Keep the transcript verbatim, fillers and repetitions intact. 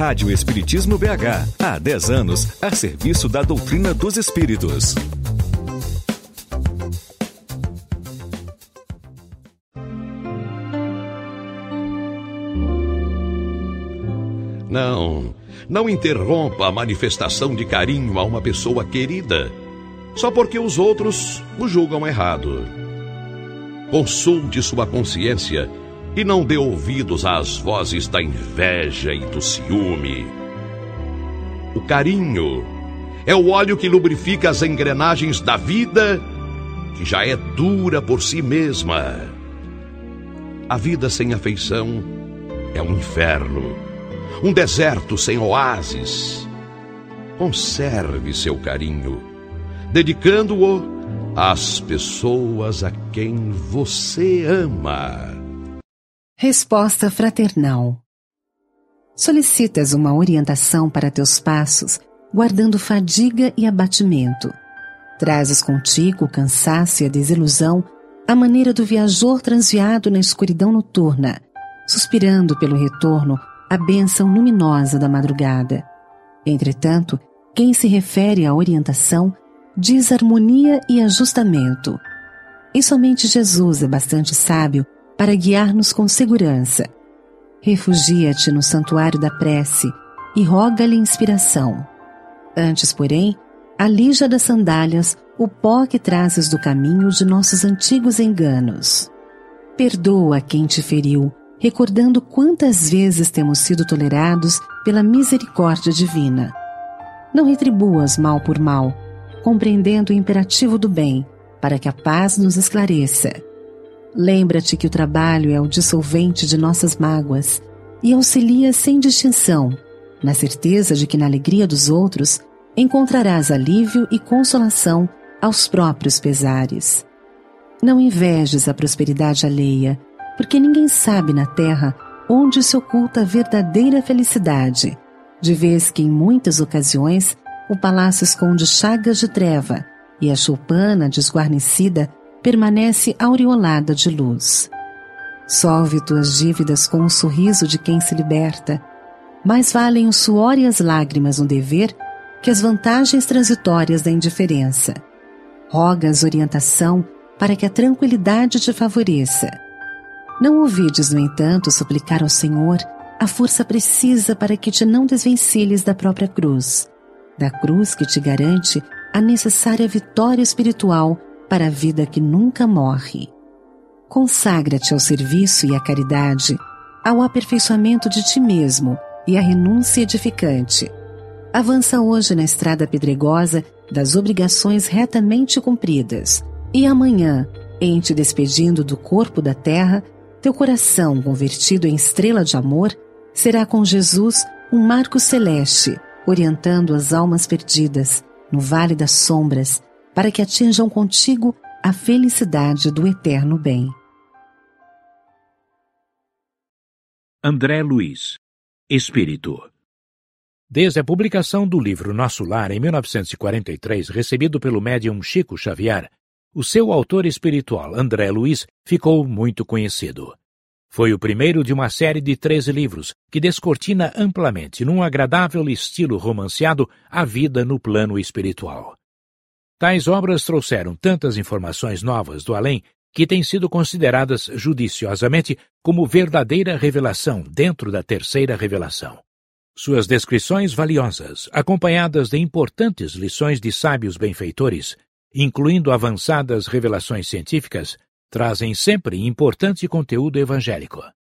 Rádio Espiritismo B H, há dez anos, a serviço da doutrina dos espíritos. Não, não interrompa a manifestação de carinho a uma pessoa querida, só porque os outros o julgam errado. Consulte sua consciência e não dê ouvidos às vozes da inveja e do ciúme. O carinho é o óleo que lubrifica as engrenagens da vida, que já é dura por si mesma. A vida sem afeição é um inferno, um deserto sem oásis. Conserve seu carinho, dedicando-o às pessoas a quem você ama. Resposta fraternal. Solicitas uma orientação para teus passos, guardando fadiga e abatimento. Trazes contigo o cansaço e a desilusão, à maneira do viajor transviado na escuridão noturna, suspirando pelo retorno a bênção luminosa da madrugada. Entretanto, quem se refere à orientação diz harmonia e ajustamento. E somente Jesus é bastante sábio para guiar-nos com segurança. Refugia-te no santuário da prece e roga-lhe inspiração. Antes, porém, alija das sandálias o pó que trazes do caminho de nossos antigos enganos. Perdoa quem te feriu, recordando quantas vezes temos sido tolerados pela misericórdia divina. Não retribuas mal por mal, compreendendo o imperativo do bem, para que a paz nos esclareça. Lembra-te que o trabalho é o dissolvente de nossas mágoas e auxilia sem distinção, na certeza de que na alegria dos outros encontrarás alívio e consolação aos próprios pesares. Não invejes a prosperidade alheia, porque ninguém sabe na terra onde se oculta a verdadeira felicidade, de vez que em muitas ocasiões o palácio esconde chagas de treva e a choupana desguarnecida permanece aureolada de luz. Solve tuas dívidas com o sorriso de quem se liberta. Mais valem o suor e as lágrimas no dever que as vantagens transitórias da indiferença. Rogas orientação para que a tranquilidade te favoreça. Não ouvides, no entanto, suplicar ao Senhor a força precisa para que te não desvencilhes da própria cruz, da cruz que te garante a necessária vitória espiritual para a vida que nunca morre. Consagra-te ao serviço e à caridade, ao aperfeiçoamento de ti mesmo e à renúncia edificante. Avança hoje na estrada pedregosa das obrigações retamente cumpridas, e amanhã, em te despedindo do corpo da terra, teu coração, convertido em estrela de amor, será com Jesus um marco celeste, orientando as almas perdidas no vale das sombras, para que atinjam contigo a felicidade do eterno bem. André Luiz, Espírito. Desde a publicação do livro Nosso Lar, em mil novecentos e quarenta e três, recebido pelo médium Chico Xavier, o seu autor espiritual, André Luiz, ficou muito conhecido. Foi o primeiro de uma série de treze livros que descortina amplamente, num agradável estilo romanceado, a vida no plano espiritual. Tais obras trouxeram tantas informações novas do além que têm sido consideradas judiciosamente como verdadeira revelação dentro da terceira revelação. Suas descrições valiosas, acompanhadas de importantes lições de sábios benfeitores, incluindo avançadas revelações científicas, trazem sempre importante conteúdo evangélico.